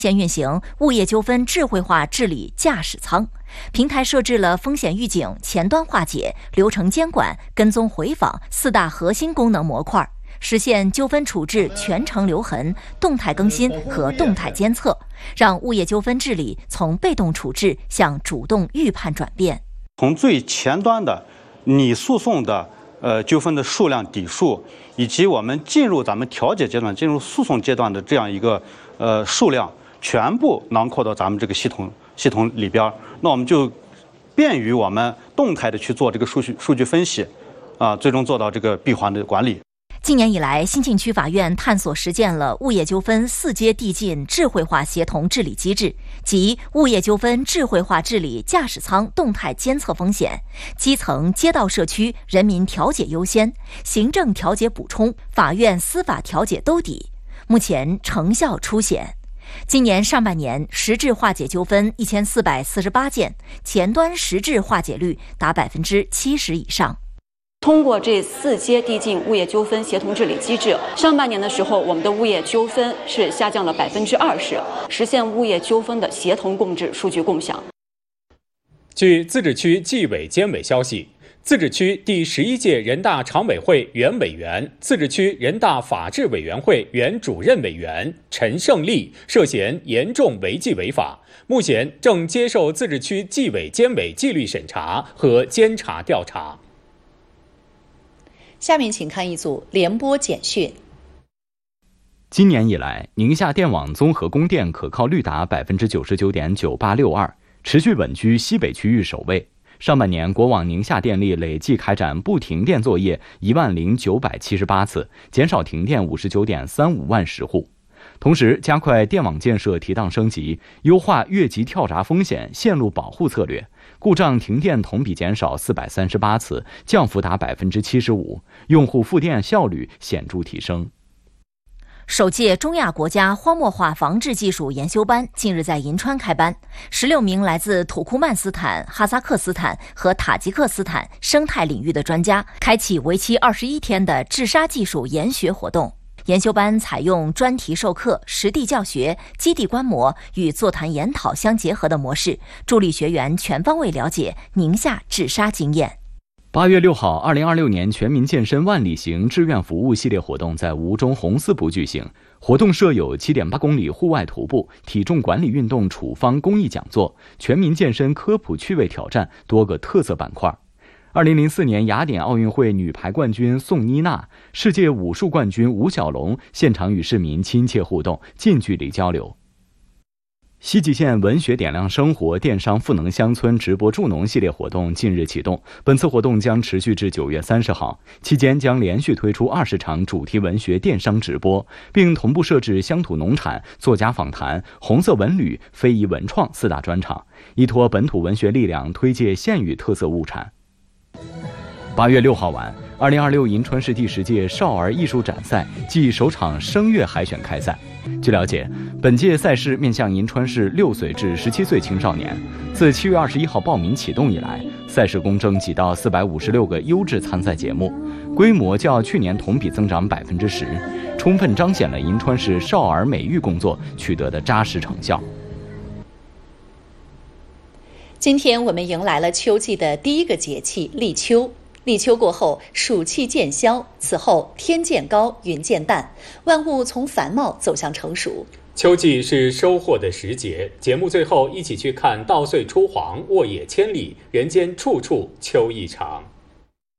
线运行物业纠纷智慧化治理驾驶舱平台，设置了风险预警、前端化解、流程监管、跟踪回访4大核心功能模块，实现纠纷处置全程留痕、动态更新和动态监测，让物业纠纷治理从被动处置向主动预判转变。 从最前端的拟诉讼的纠纷的数量底数，以及我们进入咱们调解阶段、进入诉讼阶段的这样一个数量，全部囊括到咱们这个系统里边，那我们就便于我们动态的去做这个数据分析，最终做到这个闭环的管理。 今年以来，新沁区法院探索实践了物业纠纷4阶递进智慧化协同治理机制，即物业纠纷智慧化治理驾驶舱动态监测风险、基层街道社区人民调解优先、行政调解补充、法院司法调解兜底，目前成效初显。今年上半年，实质化解纠纷1448件，前端实质化解率达70%以上。 通过这4阶递进物业纠纷协同治理机制，上半年的时候，我们的物业纠纷是下降了20%，实现物业纠纷的协同共治、数据共享。 据自治区纪委监委消息，自治区第11届人大常委会原委员、自治区人大法制委员会原主任委员陈胜利涉嫌严重违纪违法，目前正接受自治区纪委监委纪律审查和监察调查。 下面请看一组联播简讯。 今年以来，宁夏电网综合供电可靠率达99.9862%，持续稳居西北区域首位。上半年，国网宁夏电力累计开展不停电作业10978次，减少停电59.35万时户。同时，加快电网建设提档升级，优化越级跳闸风险线路保护策略，故障停电同比减少438次，降幅达75%，用户复电效率显著提升。 首届中亚国家荒漠化防治技术研修班近日在银川开班，16名来自土库曼斯坦、哈萨克斯坦和塔吉克斯坦生态领域的专家，开启为期21天的治沙技术研学活动。研修班采用专题授课、实地教学、基地观摩与座谈研讨相结合的模式，助力学员全方位了解宁夏治沙经验。 8月6号，2026年全民健身万里行志愿服务系列活动在吴中红丝埠举行。活动设有7.8公里户外徒步、体重管理运动处方公益讲座、全民健身科普趣味挑战多个特色板块。2004年雅典奥运会女排冠军宋妮娜、世界武术冠军吴小龙现场与市民亲切互动，近距离交流。西蓟县文学点亮生活电商赋能乡村直播助农系列活动近日启动，本次活动将持续至9月30号，期间将连续推出20场主题文学电商直播，并同步设置乡土农产、作家访谈、红色文旅、非遗文创4大专场，依托本土文学力量推介县域特色物产。8月6号晚，2026银川市第10届少儿艺术展赛暨首场声乐海选开赛。据了解，本届赛事面向银川市6岁至17岁青少年。自7月21号报名启动以来，赛事共征集到456个优质参赛节目，规模较去年同比增长10%，充分彰显了银川市少儿美育工作取得的扎实成效。 今天我们迎来了秋季的第一个节气立秋。立秋过后，暑气渐消，此后天渐高，云渐淡，万物从繁茂走向成熟。 秋季是收获的时节，节目最后一起去看稻穗初黄，沃野千里，人间处处秋意长。